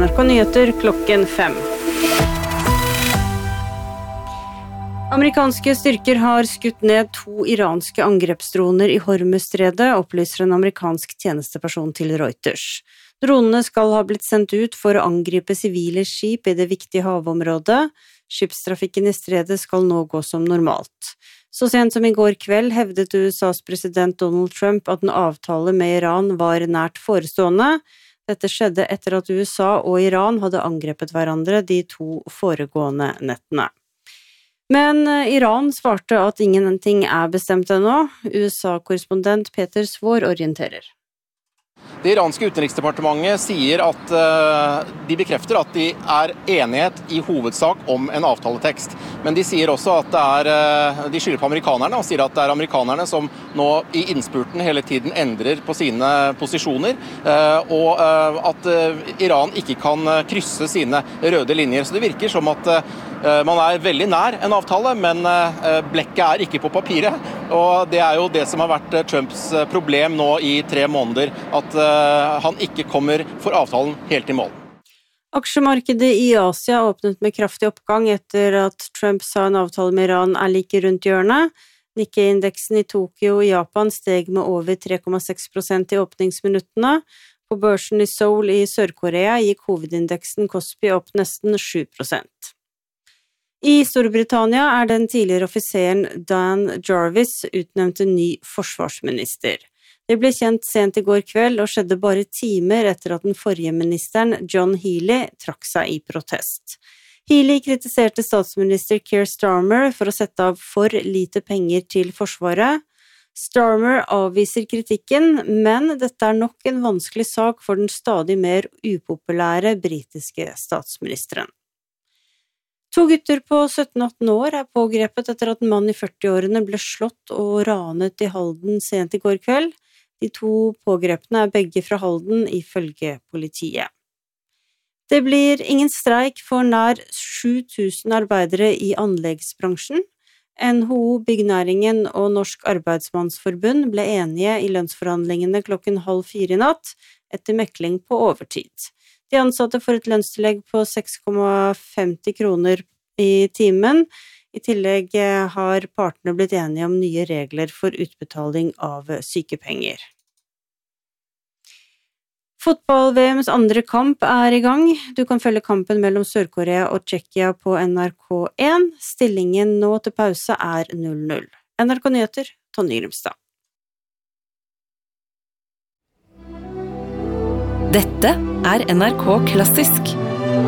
NRK Nyheter klokken 5. Amerikanske styrker har skutt ned 2 iranske angrepsdroner i Hormuzstredet, opplyser en amerikansk tjenesteperson til Reuters. Dronene skal ha blitt sendt ut for å angripe sivile skip i det viktige havområdet. Skipstrafikken i stredet skal nå gå som normalt. Så sent som i går kveld hevdet USAs president Donald Trump at en avtale med Iran var nært forestående. Dette skjedde etter at USA og Iran hadde angrepet hverandre de 2 foregående nettene. Men Iran svarte at ingenting er bestemt ennå. USA-korrespondent Peter Svår orienterer. Det iranske utenriksdepartementet sier at de bekrefter at de er enighet i hovedsak om en avtaletekst. Men de sier også at de skylder på amerikanerne og sier at det er amerikanerne som nå i innspurten hele tiden endrer på sine posisjoner, og at Iran ikke kan krysse sine røde linjer. Så det virker som at man er veldig nær en avtale, men blekket er ikke på papiret. Og det er jo det som har vært Trumps problem nå i 3 måneder, at han ikke kommer for avtalen helt i mål. Aksjemarkedet i Asia åpnet med kraftig oppgang etter at Trump sa en avtale med Iran er like rundt hjørnet. Nikkei-indeksen i Tokyo i Japan steg med over 3,6% i åpningsminuttene. På børsen i Seoul i Sør-Korea gikk hovedindeksen Kospi opp nesten 7%. I Storbritannia er den tidligere offiseren Dan Jarvis utnevnt til ny forsvarsminister. Det ble kjent sent i går kveld og skjedde bare timer etter at den forrige ministeren, John Healey, trakk seg i protest. Healey kritiserte statsminister Keir Starmer for å sette av for lite penger til forsvaret. Starmer avviser kritikken, men dette er nok en vanskelig sak for den stadig mer upopulære britiske statsministeren. 2 gutter på 17-18 år er pågrepet etter at en mann i 40-årene ble slått og ranet i Halden sent i går kveld. De 2 pågrepne er begge fra Halden ifølge politiet. Det blir ingen streik for nær 7000 arbeidere i anleggsbransjen. NHO, Byggenæringen og Norsk Arbeidsmannsforbund ble enige i lønnsforhandlingene klokken 3:30 i natt, etter mekling på overtid. De ansatte får et lønnstillegg på 6,50 kroner i timen. I tillegg har partene blitt enige om nye regler for utbetaling av sykepenger. Fotball-VMs andre kamp er i gang. Du kan følge kampen mellom Sør-Korea og Tsjekkia på NRK1. Stillingen nå til pause er 0-0. NRK Nyheter, Tonje Grimstad. Dette er NRK Klassisk.